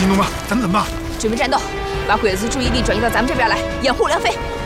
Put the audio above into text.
行动吧，咱们怎么办？ 准备战斗，把鬼子注意力转移到咱们这边来，掩护梁飞。